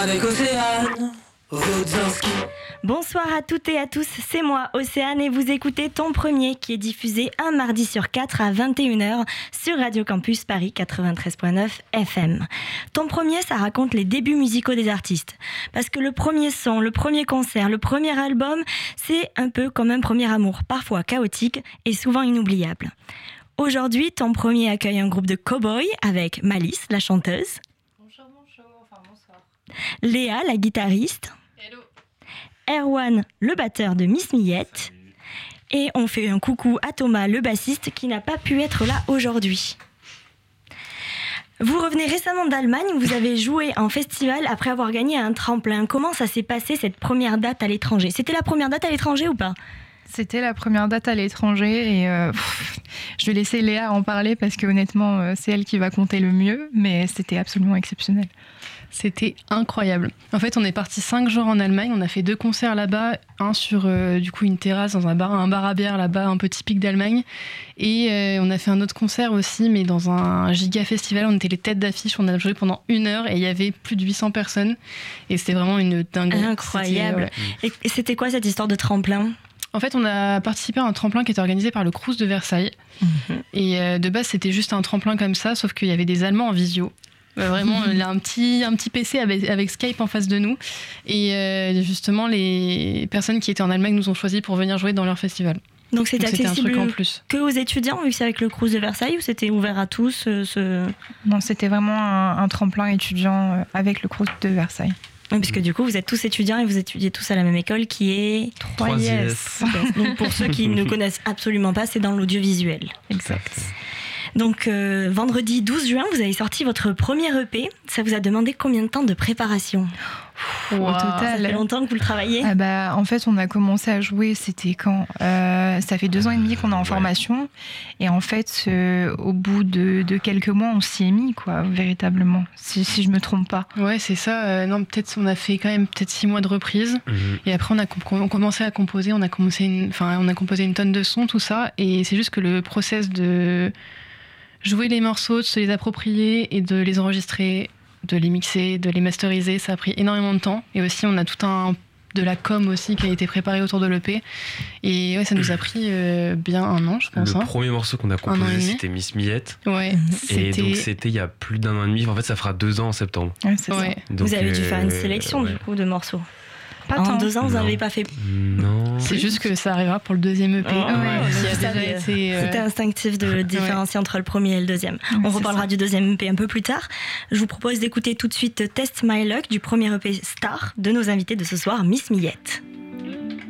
Avec Océane Wodzinski. Bonsoir à toutes et à tous, c'est moi Océane et vous écoutez Ton Premier qui est diffusé un mardi sur 4 à 21h sur Radio Campus Paris 93.9 FM. Ton Premier, ça raconte les débuts musicaux des artistes. Parce que le premier son, le premier concert, le premier album, c'est un peu comme un premier amour, parfois chaotique et souvent inoubliable. Aujourd'hui, Ton Premier accueille un groupe de cow-boys avec Malice, la chanteuse. Bonsoir. Léa, la guitariste. Hello. Erwan, le batteur de Miss Miette. Et on fait un coucou à Thomas, le bassiste, qui n'a pas pu être là aujourd'hui. Vous revenez récemment d'Allemagne, vous avez joué en festival après avoir gagné un tremplin. Comment ça s'est passé cette première date à l'étranger ? C'était la première date à l'étranger ou pas ? C'était la première date à l'étranger et je vais laisser Léa en parler parce que honnêtement c'est elle qui va compter le mieux, mais c'était absolument exceptionnel. C'était incroyable. En fait, on est parti 5 jours en Allemagne. On a fait 2 concerts là-bas. Un sur du coup une terrasse dans un bar à bière là-bas, un peu typique d'Allemagne. Et on a fait un autre concert aussi, mais dans un giga festival. On était les têtes d'affiche. On a joué pendant 1 heure et il y avait plus de 800 personnes. Et c'était vraiment une dinguerie. Incroyable. Et c'était quoi cette histoire de tremplin ? En fait, on a participé à un tremplin qui était organisé par le Crous de Versailles. Et de base, c'était juste un tremplin comme ça, sauf qu'il y avait des Allemands en visio. Vraiment, il a un petit PC avec Skype en face de nous. Et justement, les personnes qui étaient en Allemagne nous ont choisis pour venir jouer dans leur festival. Donc c'était accessible un truc en plus. Que aux étudiants, vu que c'est avec le Crous de Versailles, ou c'était ouvert à tous Non, c'était vraiment un tremplin étudiant avec le Crous de Versailles. Oui, parce que du coup, vous êtes tous étudiants et vous étudiez tous à la même école qui est 3IS. Donc pour ceux qui ne connaissent absolument pas, c'est dans l'audiovisuel. Exact. Donc vendredi 12 juin, vous avez sorti votre premier EP. Ça vous a demandé combien de temps de préparation ? Au total, ça fait longtemps que vous le travaillez ? En fait, on a commencé à jouer, c'était quand ça fait 2 ans et demi qu'on est en formation. Et en fait, au bout de quelques mois, on s'y est mis, quoi, véritablement, si je me trompe pas. Ouais, c'est ça. Non, peut-être on a fait quand même 6 mois de reprise. Et après, on commençait à composer. On a composé une tonne de sons, tout ça. Et c'est juste que le process de jouer les morceaux, de se les approprier et de les enregistrer, de les mixer, de les masteriser, ça a pris énormément de temps. Et aussi, on a de la com aussi qui a été préparée autour de l'EP. Et ouais, ça nous a pris bien 1 an, je pense. Le premier morceau qu'on a composé, c'était Miss Miette. Ouais. Et donc, c'était il y a plus d'1 an et demi. En fait, ça fera 2 ans en septembre. Ouais, c'est ça. Donc, vous avez dû faire une sélection du coup de morceaux. En 2 ans, vous n'avez pas fait. Non. C'est juste que ça arrivera pour le deuxième EP. C'était instinctif de différencier entre le premier et le deuxième. On reparlera du deuxième EP un peu plus tard. Je vous propose d'écouter tout de suite Test My Luck du premier EP Star de nos invités de ce soir, Miss Miette.